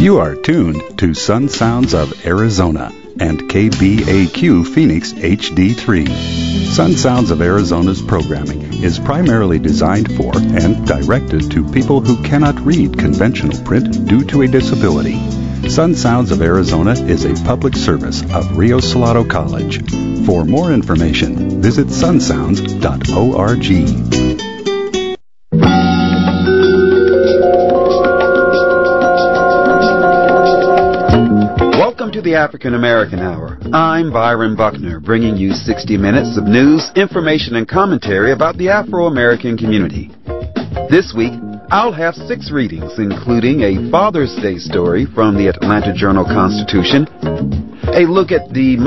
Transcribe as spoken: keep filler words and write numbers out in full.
You are tuned to Sun Sounds of Arizona and K B A Q Phoenix H D three. Sun Sounds of Arizona's programming is primarily designed for and directed to people who cannot read conventional print due to a disability. Sun Sounds of Arizona is a public service of Rio Salado College. For more information, visit sun sounds dot org. Welcome to the African American Hour. I'm Byron Buckner, bringing you sixty minutes of news, information, and commentary about the Afro-American community. This week, I'll have six readings, including a Father's Day story from the Atlanta Journal-Constitution, a look at the